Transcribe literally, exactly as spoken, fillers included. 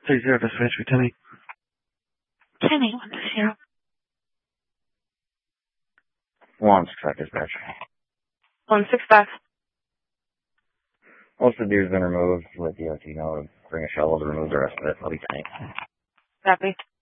Three zero dispatch for Timmy. Timmy, one zero. One six five dispatch. One six five. Most of the deer's been removed. Let the O T know to bring a shovel to remove the rest of it. I'll be fine. Copy.